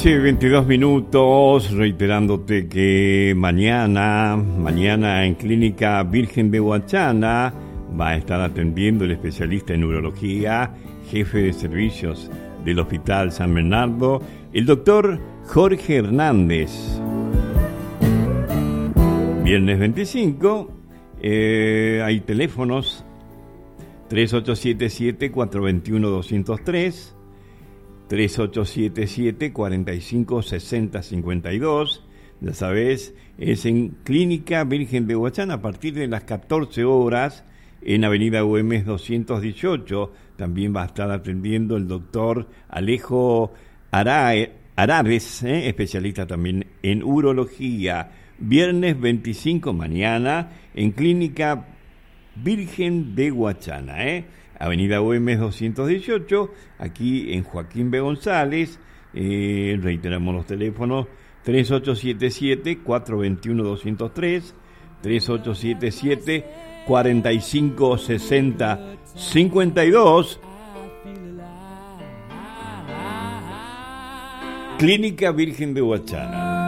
noche, 22 minutos, reiterándote que mañana en Clínica Virgen de Huachana va a estar atendiendo el especialista en urología, jefe de servicios del Hospital San Bernardo, el doctor Jorge Hernández. Viernes 25, hay teléfonos 3877-421-203, 3877-456052. Ya sabes, es en Clínica Virgen de Huachana a partir de las 14 horas en Avenida Güemes 218. También va a estar atendiendo el doctor Alejo Arares, especialista también en urología. Viernes 25 mañana en Clínica Virgen de Huachana, Avenida Güemes 218, aquí en Joaquín B. González. Reiteramos los teléfonos 3877-421-203, 3877-456052. Clínica Virgen de Huachana.